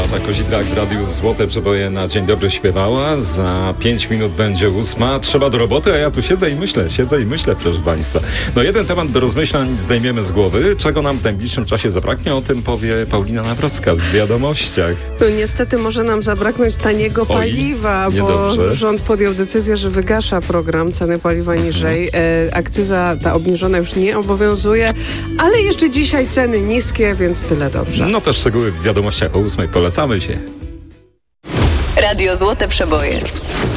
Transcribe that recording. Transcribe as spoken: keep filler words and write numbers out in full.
Beata Kozidrak w Radiu Złote Przeboje na Dzień Dobry śpiewała. Za pięć minut będzie ósma. Trzeba do roboty, a ja tu siedzę i myślę, siedzę i myślę, proszę Państwa. No jeden temat do rozmyślań zdejmiemy z głowy. Czego nam w najbliższym czasie zabraknie, o tym powie Paulina Nawrocka w Wiadomościach. No niestety może nam zabraknąć taniego Oj, paliwa, niedobrze. bo rząd podjął decyzję, że wygasza program ceny paliwa niżej. E, akcyza ta obniżona już nie obowiązuje, ale jeszcze dzisiaj ceny niskie, więc tyle dobrze. No to szczegóły w Wiadomościach o ósmej. Polecamy się. Radio Złote Przeboje.